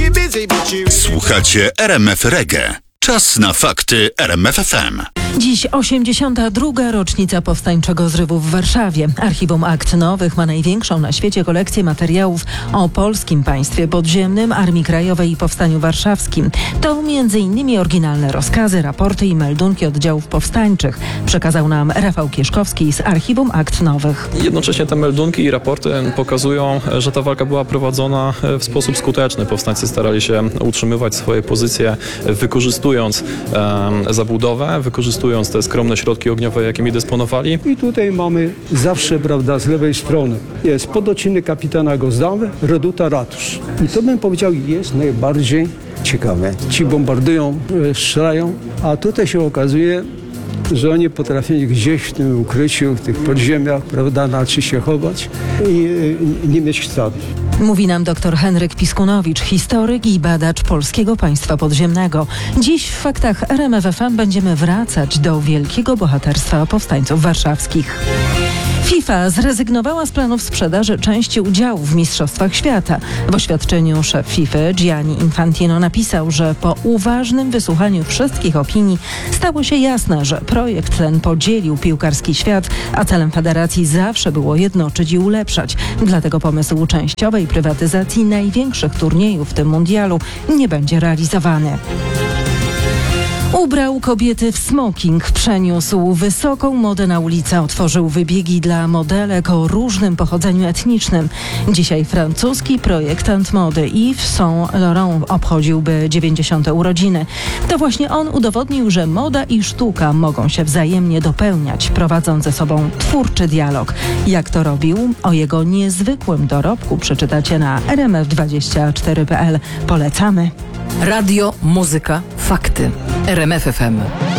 Słuchacie RMF Reggae. Czas na fakty RMF FM. Dziś 82. rocznica powstańczego zrywu w Warszawie. Archiwum Akt Nowych ma największą na świecie kolekcję materiałów o polskim państwie podziemnym, Armii Krajowej i Powstaniu Warszawskim. To m.in. oryginalne rozkazy, raporty i meldunki oddziałów powstańczych. Przekazał nam Rafał Kieszkowski z Archiwum Akt Nowych. Jednocześnie te meldunki i raporty pokazują, że ta walka była prowadzona w sposób skuteczny. Powstańcy starali się utrzymywać swoje pozycje, wykorzystując zabudowę, wykorzystując te skromne środki ogniowe, jakimi dysponowali. I tutaj mamy zawsze, prawda, z lewej strony jest pododcinek kapitana Gozdawy, reduta ratusz. I to bym powiedział jest najbardziej ciekawe. Ci bombardują, strzelają, a tutaj się okazuje, że oni potrafili gdzieś w tym ukryciu, w tych podziemiach, prawda, znaczy się chować i nie mieć śladu. Mówi nam dr Henryk Piskunowicz, historyk i badacz polskiego państwa podziemnego. Dziś w faktach RMF FM będziemy wracać do wielkiego bohaterstwa powstańców warszawskich. FIFA zrezygnowała z planów sprzedaży części udziałów w Mistrzostwach Świata. W oświadczeniu szef FIFA Gianni Infantino napisał, że po uważnym wysłuchaniu wszystkich opinii stało się jasne, że projekt ten podzielił piłkarski świat, a celem federacji zawsze było jednoczyć i ulepszać. Dlatego pomysł częściowej prywatyzacji największych turniejów, w tym mundialu, nie będzie realizowany. Ubrał kobiety w smoking, przeniósł wysoką modę na ulicę, otworzył wybiegi dla modelek o różnym pochodzeniu etnicznym. Dzisiaj francuski projektant mody Yves Saint Laurent obchodziłby 90. urodziny. To właśnie on udowodnił, że moda i sztuka mogą się wzajemnie dopełniać, prowadząc ze sobą twórczy dialog. Jak to robił? O jego niezwykłym dorobku przeczytacie na rmf24.pl. Polecamy. Radio, muzyka, fakty. RMF FM.